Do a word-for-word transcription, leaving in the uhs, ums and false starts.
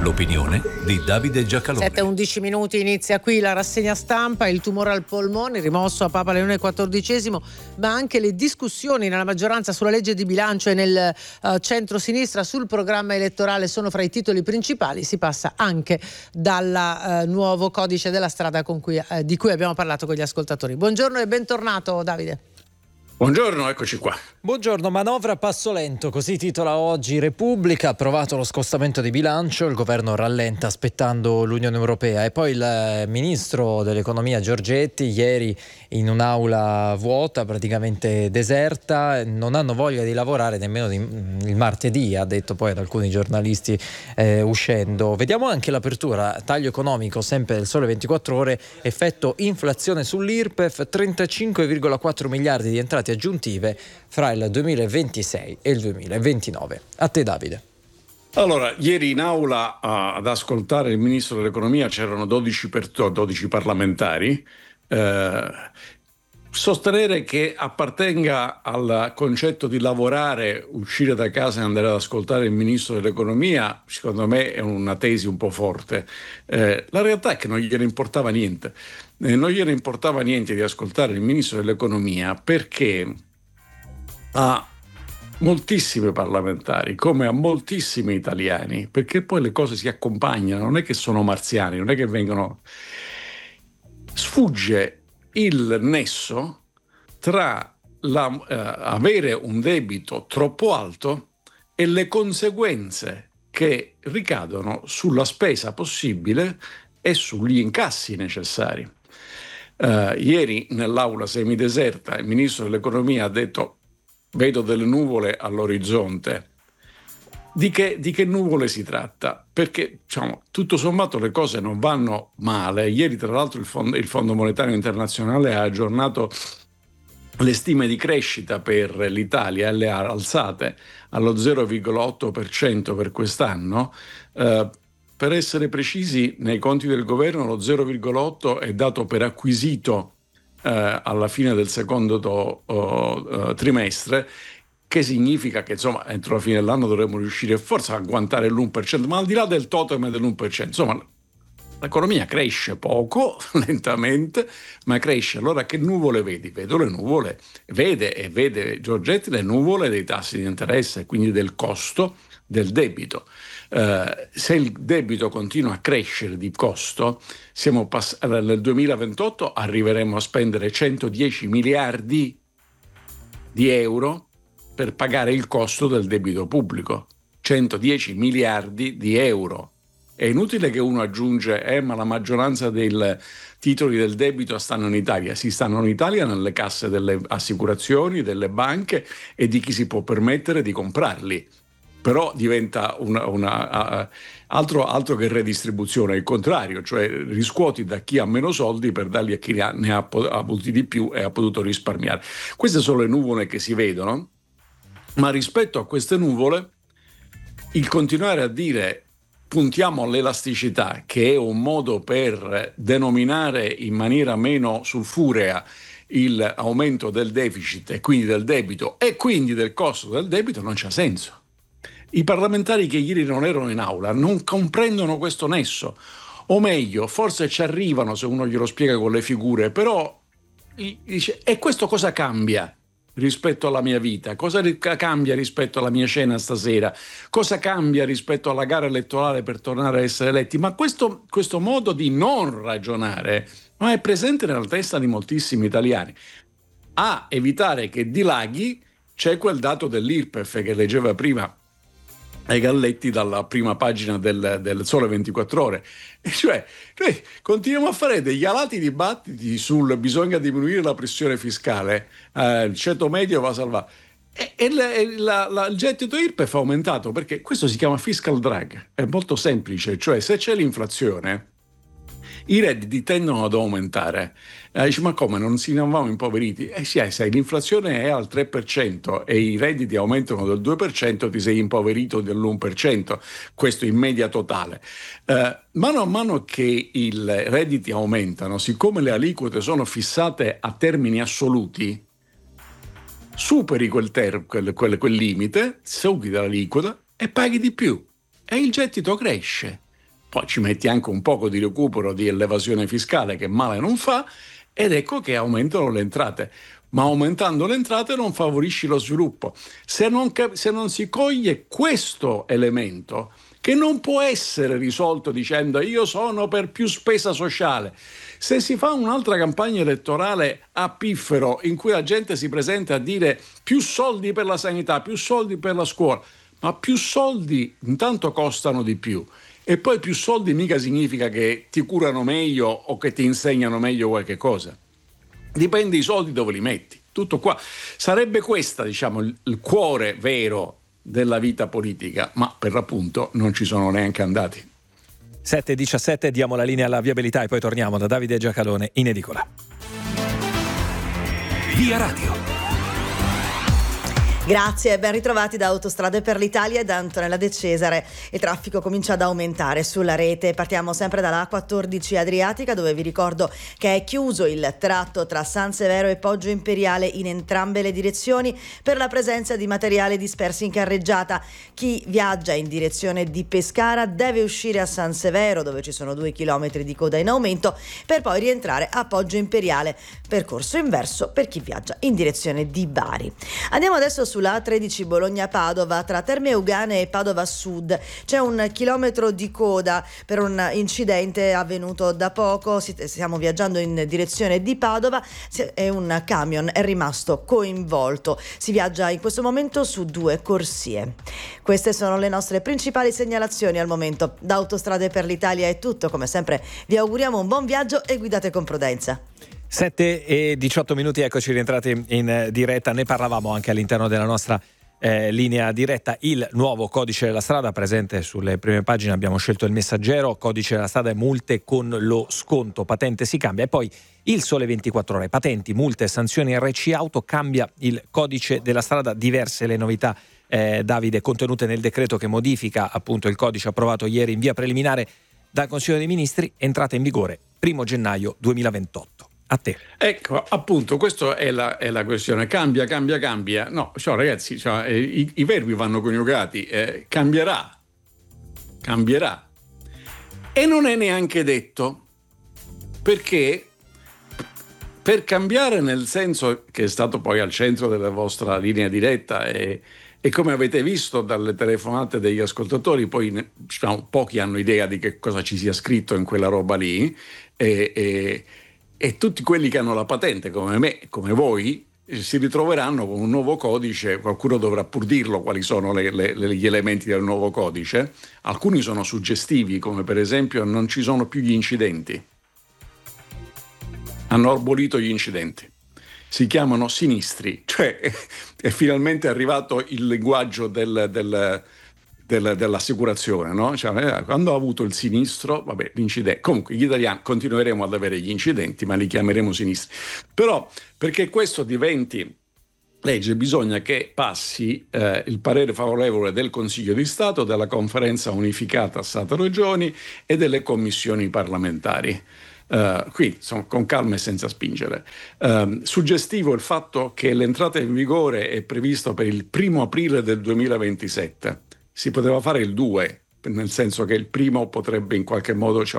L'opinione di Davide Giacalone. sette e undici minuti, inizia qui la rassegna stampa. Il tumore al polmone rimosso a Papa Leone quattordicesimo, ma anche le discussioni nella maggioranza sulla legge di bilancio e nel uh, centro-sinistra sul programma elettorale sono fra i titoli principali. Si passa anche dal uh, nuovo codice della strada con cui, uh, di cui abbiamo parlato con gli ascoltatori. Buongiorno e bentornato Davide. Buongiorno, eccoci qua. Buongiorno, manovra a passo lento, così titola oggi Repubblica. Approvato lo scostamento di bilancio, il governo rallenta aspettando l'Unione Europea. E poi il ministro dell'economia Giorgetti ieri in un'aula vuota, praticamente deserta, non hanno voglia di lavorare nemmeno di, il martedì, ha detto poi ad alcuni giornalisti eh, uscendo. Vediamo anche l'apertura, taglio economico sempre del Sole ventiquattro Ore, effetto inflazione sull'I R P E F, trentacinque virgola quattro miliardi di entrate aggiuntive fra il duemilaventisei e il duemilaventinove. A te Davide. Allora, ieri in aula uh, ad ascoltare il ministro dell'economia c'erano dodici, per, dodici parlamentari. Uh, sostenere che appartenga al concetto di lavorare, uscire da casa e andare ad ascoltare il ministro dell'economia, secondo me è una tesi un po' forte. Uh, la realtà è che non gliene importava niente. Eh, non gliene importava niente di ascoltare il ministro dell'economia perché a moltissimi parlamentari, come a moltissimi italiani, perché poi le cose si accompagnano, non è che sono marziani, non è che vengono... Sfugge il nesso tra la, eh, avere un debito troppo alto e le conseguenze che ricadono sulla spesa possibile e sugli incassi necessari. Uh, ieri nell'aula semideserta il ministro dell'economia ha detto: vedo delle nuvole all'orizzonte. Di che, di che nuvole si tratta? Perché diciamo, tutto sommato le cose non vanno male. Ieri tra l'altro il Fondo, il Fondo Monetario Internazionale ha aggiornato le stime di crescita per l'Italia e le ha alzate allo zero virgola otto per cento per quest'anno. Uh, Per essere precisi, nei conti del governo lo zero virgola otto è dato per acquisito eh, alla fine del secondo to, oh, uh, trimestre, che significa che insomma entro la fine dell'anno dovremmo riuscire forse a agguantare l'uno per cento, ma al di là del totem dell'uno per cento, insomma l'economia cresce poco, lentamente, ma cresce. Allora che nuvole vedi? Vedo le nuvole, vede e vede Giorgetti le nuvole dei tassi di interesse, quindi del costo del debito. Uh, se il debito continua a crescere di costo, siamo pass- nel duemilaventotto arriveremo a spendere centodieci miliardi di euro per pagare il costo del debito pubblico. centodieci miliardi di euro. È inutile che uno aggiunge, eh, ma la maggioranza dei titoli del debito stanno in Italia. Si stanno in Italia nelle casse delle assicurazioni, delle banche e di chi si può permettere di comprarli. Però diventa una, una, uh, altro, altro che redistribuzione, il contrario, cioè riscuoti da chi ha meno soldi per darli a chi ne ha, ne ha, ha avuti di più e ha potuto risparmiare. Queste sono le nuvole che si vedono, ma rispetto a queste nuvole il continuare a dire puntiamo all'elasticità, che è un modo per denominare in maniera meno sulfurea l'aumento del deficit e quindi del debito e quindi del costo del debito, non c'ha senso. I parlamentari che ieri non erano in aula non comprendono questo nesso, o meglio, forse ci arrivano se uno glielo spiega con le figure, però dice, e questo cosa cambia rispetto alla mia vita? Cosa cambia rispetto alla mia cena stasera? Cosa cambia rispetto alla gara elettorale per tornare a essere eletti? Ma questo, questo modo di non ragionare non è presente nella testa di moltissimi italiani. A evitare che dilaghi c'è quel dato dell'I R P E F che leggeva prima ai Galletti dalla prima pagina del, del Sole ventiquattro Ore, e cioè noi continuiamo a fare degli alati dibattiti sul bisogna diminuire la pressione fiscale, eh, il ceto medio va salvato e, e, la, e la, la, il gettito I R P E F è aumentato perché questo si chiama fiscal drag, è molto semplice, cioè se c'è l'inflazione i redditi tendono ad aumentare. Eh, dici, ma come, non si non vanno impoveriti? Eh sì, eh, se l'inflazione è al tre per cento e i redditi aumentano del due per cento, ti sei impoverito dell'uno per cento, questo in media totale. Eh, mano a mano che i redditi aumentano, siccome le aliquote sono fissate a termini assoluti, superi quel, ter- quel, quel, quel limite, superi l'aliquota e paghi di più e il gettito cresce. poi ci metti anche un poco di recupero di l'evasione fiscale che male non fa, ed ecco che aumentano le entrate. Ma aumentando le entrate non favorisci lo sviluppo. Se non, se non si coglie questo elemento, che non può essere risolto dicendo io sono per più spesa sociale. Se si fa un'altra campagna elettorale a piffero in cui la gente si presenta a dire più soldi per la sanità, più soldi per la scuola, ma più soldi intanto costano di più, e poi più soldi mica significa che ti curano meglio o che ti insegnano meglio qualche cosa. Dipende i soldi dove li metti. Tutto qua. Sarebbe questa, diciamo, il, il cuore vero della vita politica, ma per l'appunto non ci sono neanche andati. sette e diciassette, diamo la linea alla viabilità e poi torniamo da Davide Giacalone in edicola. Via Radio. Grazie e ben ritrovati da Autostrade per l'Italia e da Antonella De Cesare. Il traffico comincia ad aumentare sulla rete. Partiamo sempre dalla A quattordici Adriatica, dove vi ricordo che è chiuso il tratto tra San Severo e Poggio Imperiale in entrambe le direzioni per la presenza di materiale dispersi in carreggiata. Chi viaggia in direzione di Pescara deve uscire a San Severo, dove ci sono due chilometri di coda in aumento, per poi rientrare a Poggio Imperiale. Percorso inverso per chi viaggia in direzione di Bari. Andiamo adesso sulla A tredici Bologna-Padova, tra Terme Eugane e Padova Sud. C'è un chilometro di coda per un incidente avvenuto da poco. Stiamo viaggiando in direzione di Padova e un camion è rimasto coinvolto. Si viaggia in questo momento su due corsie. Queste sono le nostre principali segnalazioni al momento. Da Autostrade per l'Italia è tutto. Come sempre vi auguriamo un buon viaggio e guidate con prudenza. sette e diciotto minuti, eccoci rientrati in diretta. Ne parlavamo anche all'interno della nostra eh, linea diretta. Il nuovo codice della strada presente sulle prime pagine, abbiamo scelto il Messaggero, codice della strada e multe con lo sconto, patente si cambia. E poi il Sole ventiquattro Ore, patenti, multe, sanzioni R C auto, cambia il codice della strada. Diverse le novità, eh, Davide, contenute nel decreto che modifica appunto il codice approvato ieri in via preliminare dal Consiglio dei Ministri, entrata in vigore primo gennaio duemilaventotto. A te. Ecco, appunto, questa è la, è la questione. Cambia, cambia, cambia. No, cioè, ragazzi, cioè, eh, i, i verbi vanno coniugati. Eh, cambierà. Cambierà. E non è neanche detto. Perché per cambiare, nel senso che è stato poi al centro della vostra linea diretta e, e come avete visto dalle telefonate degli ascoltatori, poi diciamo, pochi hanno idea di che cosa ci sia scritto in quella roba lì, e, e E tutti quelli che hanno la patente, come me, come voi, si ritroveranno con un nuovo codice. Qualcuno dovrà pur dirlo quali sono le, le, gli elementi del nuovo codice. Alcuni sono suggestivi, come per esempio non ci sono più gli incidenti. Hanno abolito gli incidenti. Si chiamano sinistri, cioè è finalmente arrivato il linguaggio del... del Del, dell'assicurazione, no? Cioè, quando ho avuto il sinistro, vabbè, l'incidente. Comunque, gli italiani continueremo ad avere gli incidenti, ma li chiameremo sinistri. Però, perché questo diventi legge, bisogna che passi eh, il parere favorevole del Consiglio di Stato, della Conferenza Unificata Stato-Regioni e delle commissioni parlamentari. Uh, qui insomma, con calma e senza spingere. Uh, suggestivo il fatto che l'entrata in vigore è prevista per il primo aprile del duemilaventisette. Si poteva fare il due, nel senso che il primo potrebbe in qualche modo, cioè,